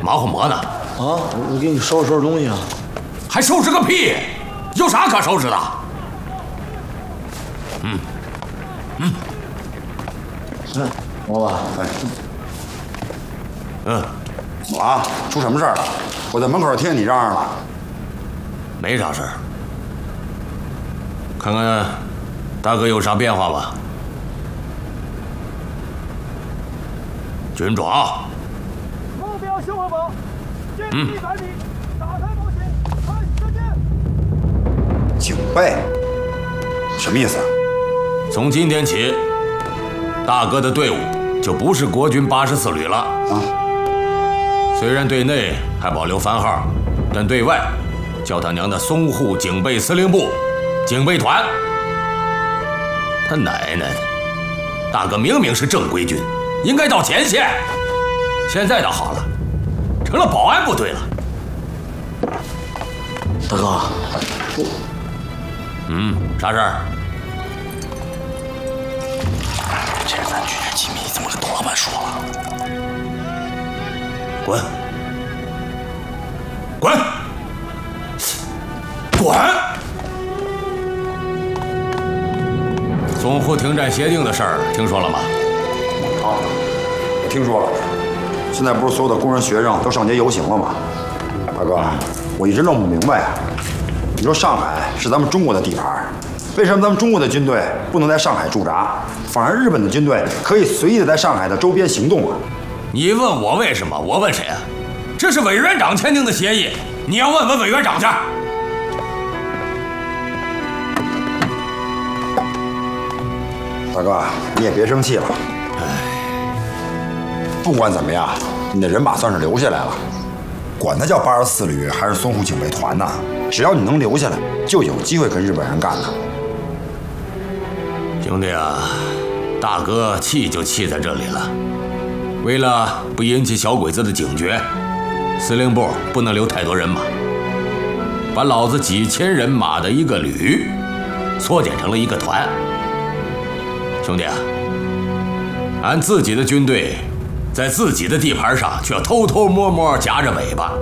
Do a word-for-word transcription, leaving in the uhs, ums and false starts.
忙活么呢？ 啊，我我给你收拾收拾东西啊。 还收拾个屁！有啥可收拾的？嗯，嗯。 哎，王老板， 哎， 嗯， 怎么了？出什么事儿了？我在门口听见你嚷嚷了。 没啥事儿。看看大哥有啥变化吧？军长。 目标秀禾堡，近一百米，打开保险，开始射箭。 警备？什么意思啊？ 从今天起，大哥的队伍就不是国军八十四旅了啊。虽然队内还保留番号，但对外叫他娘的淞沪警备司令部警备团。他奶奶的！大哥明明是正规军，应该到前线，现在倒好了，成了保安部队了。 大哥，我…… 嗯，啥事儿？ 这是咱军事机密，怎么跟董老板说了？ 滚！滚！滚！淞沪停战协定的事儿听说了吗？ 啊，我听说了。现在不是所有的工人学生都上街游行了吗？大哥，我一直弄不明白啊。你说上海是咱们中国的地盘，为什么咱们中国的军队不能在上海驻扎，反而日本的军队可以随意的在上海的周边行动啊？ 你问我为什么？我问谁啊？这是委员长签订的协议，你要问问委员长去。 大哥，你也别生气了。 哎， 不管怎么样，你的人马算是留下来了。管他叫八十四旅还是淞沪警备团呢，只要你能留下来，就有机会跟日本人干了。 兄弟啊，大哥气就气在这里了。为了不引起小鬼子的警觉，司令部不能留太多人马，把老子几千人马的一个旅缩减成了一个团。兄弟啊，俺自己的军队在自己的地盘上却要偷偷摸摸夹着尾巴，